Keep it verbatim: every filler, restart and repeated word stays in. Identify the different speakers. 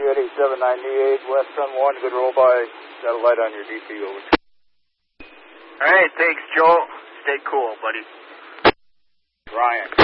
Speaker 1: Eddie seven ninety-eight, West Sun one, good roll by. Got a light on your D P, over.
Speaker 2: All right, thanks, Joe. Stay cool, buddy.
Speaker 1: Ryan.